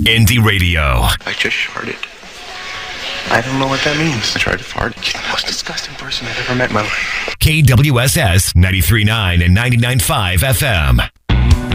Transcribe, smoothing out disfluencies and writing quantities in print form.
Indie Radio. I just farted. I don't know what that means. I tried to fart. You're the most disgusting person I've ever met in my life. KWSS 93.9 and 99.5 FM.